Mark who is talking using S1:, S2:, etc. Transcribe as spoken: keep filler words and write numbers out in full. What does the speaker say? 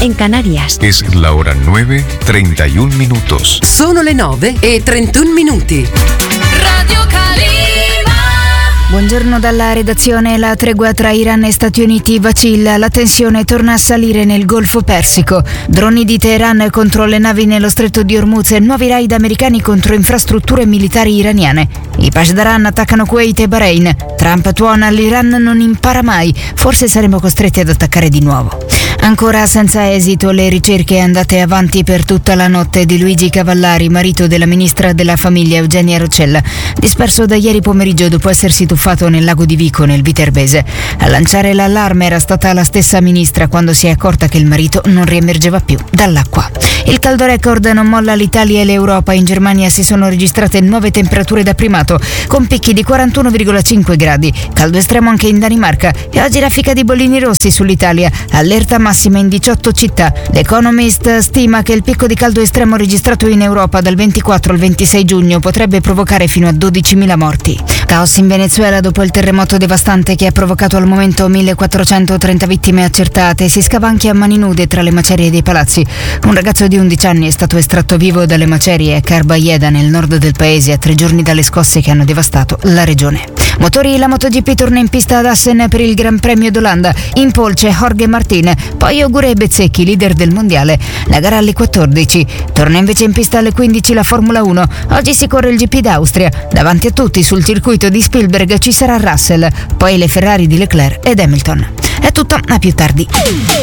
S1: en Canarias.
S2: Es la hora nueve, treinta y un minutos.
S3: Sono le nove e trentuno minuti.
S4: Radio Calima.
S5: Buongiorno dalla redazione. La tregua tra Iran e Stati Uniti vacilla, la tensione torna a salire nel Golfo Persico. Droni di Teheran contro le navi nello stretto di Hormuz e nuovi raid americani contro infrastrutture militari iraniane. I Pasdaran attaccano Kuwait e Bahrain. Trump tuona: l'Iran non impara mai, forse saremo costretti ad attaccare di nuovo. Ancora senza esito le ricerche andate avanti per tutta la notte di Luigi Cavallari, marito della ministra della famiglia Eugenia Roccella, disperso da ieri pomeriggio dopo essersi tuffato nel lago di Vico nel Viterbese. A lanciare l'allarme era stata la stessa ministra quando si è accorta che il marito non riemergeva più dall'acqua. Il caldo record non molla l'Italia e l'Europa. In Germania si sono registrate nuove temperature da primato con picchi di quarantuno virgola cinque gradi, caldo estremo anche in Danimarca e oggi raffica di bollini rossi sull'Italia, allerta massima in diciotto città. L'Economist stima che il picco di caldo estremo registrato in Europa dal ventiquattro al ventisei giugno potrebbe provocare fino a dodicimila morti. Caos in Venezuela dopo il terremoto devastante che ha provocato al momento millequattrocentotrenta vittime accertate. Si scava anche a mani nude tra le macerie dei palazzi. Un ragazzo di undici anni è stato estratto vivo dalle macerie a Carballeda nel nord del paese a tre giorni dalle scosse che hanno devastato la regione. Motori, la MotoGP torna in pista ad Assen per il Gran Premio d'Olanda. In pole c'è Jorge Martin, poi Augure e Bezzecchi, leader del mondiale. La gara alle quattordici. Torna invece in pista alle quindici la Formula uno. Oggi si corre il G P d'Austria. Davanti a tutti sul circuito di Spielberg ci sarà Russell, poi le Ferrari di Leclerc ed Hamilton. È tutto, a più tardi.